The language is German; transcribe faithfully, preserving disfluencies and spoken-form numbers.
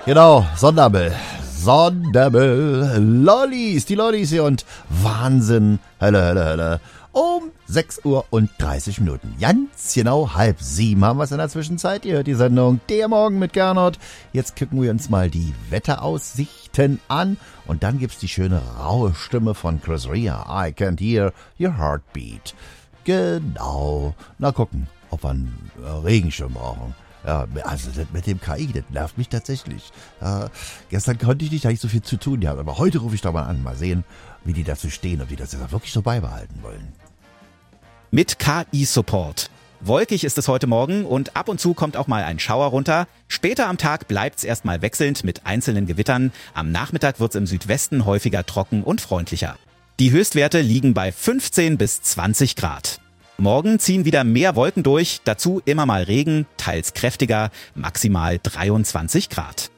Genau, Sondermüll. Sondermüll. Lollis, die Lollis hier und Wahnsinn. Hölle, Hölle, Hölle. Um sechs Uhr und dreißig Minuten. Ganz genau halb sieben haben wir es in der Zwischenzeit. Ihr hört die Sendung Der Morgen mit Gernot. Jetzt gucken wir uns mal die Wetteraussichten an. Und dann gibt's die schöne raue Stimme von Chris Rea. I can't hear your heartbeat. Genau. Na gucken, ob wir einen Regenschirm brauchen. Ja, also das mit dem K I, das nervt mich tatsächlich. Äh, gestern konnte ich nicht, da ich so viel zu tun gehabt, aber heute rufe ich doch mal an. Mal sehen, wie die dazu stehen, ob die das jetzt wirklich so beibehalten wollen. Mit K I-Support. Wolkig ist es heute Morgen und ab und zu kommt auch mal ein Schauer runter. Später am Tag bleibt's erstmal wechselnd mit einzelnen Gewittern. Am Nachmittag wird's im Südwesten häufiger trocken und freundlicher. Die Höchstwerte liegen bei fünfzehn bis zwanzig Grad. Morgen ziehen wieder mehr Wolken durch, dazu immer mal Regen, teils kräftiger, maximal dreiundzwanzig Grad.